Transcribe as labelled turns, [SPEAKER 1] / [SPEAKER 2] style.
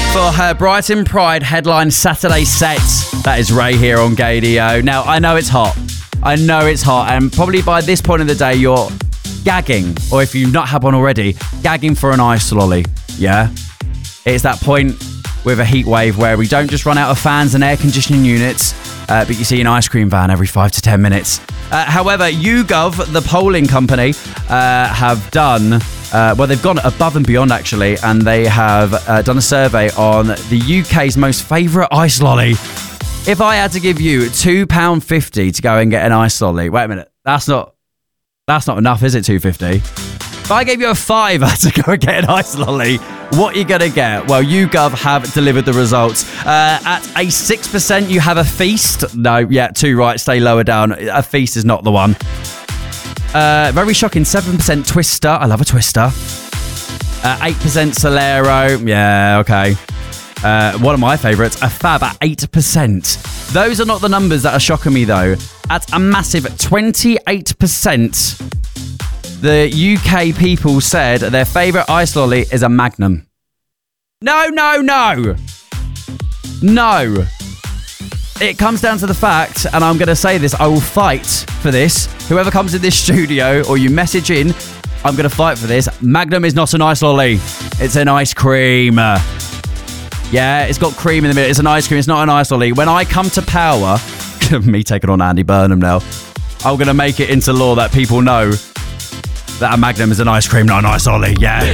[SPEAKER 1] For her Brighton Pride headline Saturday set. That is Ray here on Gaydio. Now, I know it's hot. And probably by this point of the day, you're gagging, or if you've not had one already, gagging for an ice lolly. Yeah? It's that point with a heat wave where we don't just run out of fans and air conditioning units, but you see an ice cream van every 5 to 10 minutes. However, YouGov, the polling company, have done... they've gone above and beyond, actually, and they have done a survey on the UK's most favourite ice lolly. If I had to give you £2.50 to go and get an ice lolly... Wait a minute. That's not enough, is it, £2.50? If I gave you a £5 to go and get an ice lolly, what are you going to get? Well, YouGov have delivered the results. At a 6%, you have a feast. No, yeah, 2 right. Stay lower down. A feast is not the one. Very shocking, 7% Twister. I love a Twister. 8% Solero. Yeah, okay. One of my favourites, a Fab at 8%. Those are not the numbers that are shocking me, though. At a massive 28%, the UK people said their favourite ice lolly is a Magnum. No. It comes down to the fact, and I'm going to say this, I will fight for this. Whoever comes in this studio or you message in, I'm going to fight for this. Magnum is not an ice lolly. It's an ice cream. Yeah, it's got cream in the middle. It's an ice cream. It's not an ice lolly. When I come to power, me taking on Andy Burnham now, I'm going to make it into law that people know that a Magnum is an ice cream, not an ice lolly. Yeah.